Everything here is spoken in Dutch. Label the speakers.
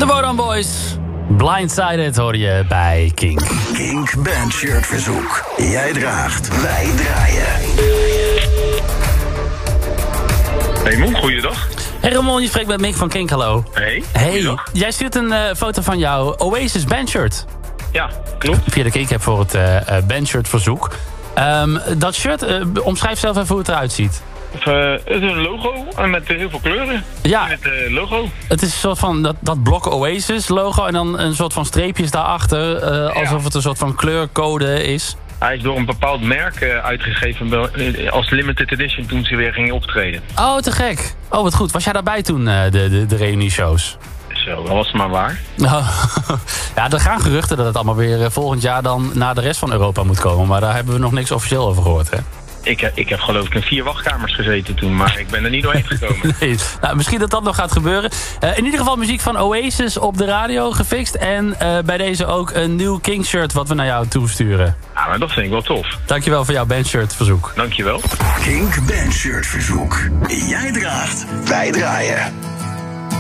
Speaker 1: De Bodan Boys. Blindsided hoor je bij Kink.
Speaker 2: Kink Bandshirt verzoek. Jij draagt, wij draaien.
Speaker 3: Hey Moen, goeiedag.
Speaker 1: Hey Ramon, je spreekt met Mick van Kink, hallo.
Speaker 3: Hey,
Speaker 1: Hey,
Speaker 3: goeiedag.
Speaker 1: jij stuurt een foto van jouw Oasis bandshirt.
Speaker 3: Ja, klopt.
Speaker 1: Via de Kink heb voor het bandshirt verzoek. Dat shirt, omschrijf zelf even hoe het eruit ziet.
Speaker 3: Het is een logo met heel veel kleuren.
Speaker 1: Ja.
Speaker 3: Met logo.
Speaker 1: Het is een soort van dat blok Oasis logo en dan een soort van streepjes daarachter. Alsof het een soort van kleurcode is.
Speaker 3: Hij is door een bepaald merk uitgegeven als limited edition toen ze weer gingen optreden.
Speaker 1: Oh, te gek. Oh, wat goed. Was jij daarbij toen, de reunie-shows?
Speaker 3: Zo, dat was maar waar.
Speaker 1: Ja, er gaan geruchten dat het allemaal weer volgend jaar dan naar de rest van Europa moet komen. Maar daar hebben we nog niks officieel over gehoord, hè?
Speaker 3: Ik heb geloof ik in 4 wachtkamers gezeten toen, maar ik ben er niet doorheen gekomen.
Speaker 1: Nee, nou, misschien dat dat nog gaat gebeuren. In ieder geval muziek van Oasis op de radio gefixt. En bij deze ook een nieuw Kink shirt wat we naar jou toesturen.
Speaker 3: Ja, maar dat vind ik wel tof.
Speaker 1: Dankjewel voor jouw bandshirt verzoek.
Speaker 3: Dankjewel.
Speaker 2: Kink Bandshirt verzoek. Jij draagt, wij draaien.